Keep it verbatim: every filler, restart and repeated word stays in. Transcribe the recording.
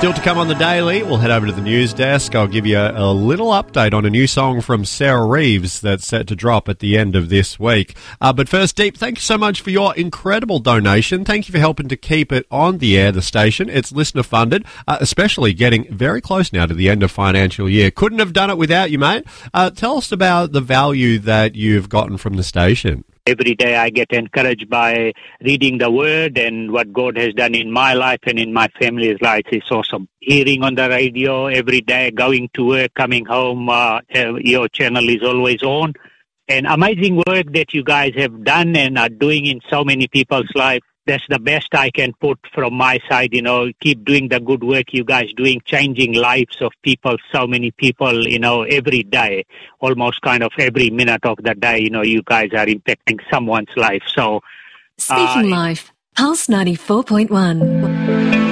Still to come on the Daily, we'll head over to the news desk. I'll give you a, a little update on a new song from Sarah Reeves that's set to drop at the end of this week. Uh, but first, Deep, thank you so much for your incredible donation. Thank you for helping to keep it on the air, the station. It's listener funded, uh, especially getting very close now to the end of financial year. Couldn't have done it without you, mate. Uh, tell us about the value that you've gotten from the station. Every day I get encouraged by reading the Word and what God has done in my life and in my family's life is awesome. Hearing on the radio every day, going to work, coming home, uh, your channel is always on. And amazing work that you guys have done and are doing in so many people's lives. That's the best I can put from my side, you know, keep doing the good work you guys doing, changing lives of people, so many people, you know, every day, almost kind of every minute of the day, you know, you guys are impacting someone's life. So, Speaking uh, Life, Pulse ninety-four point one.